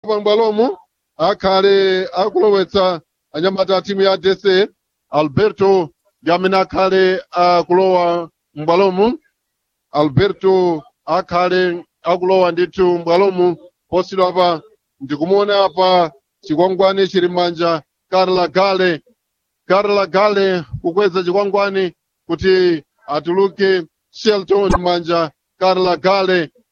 pambwalomu akhale akulowetsa anyamata a timu ya DC. Alberto ndi amene akhale akulowa m'bwalomu. Alberto akhale akulowa ndithu m'bwalomu posidwa apa. Ndikumuona apa chikwangwani chili m'manja Carla Gale. Carla Gale kukweza chikwangwani kuti atuluke Shelton m'manja Carla Gale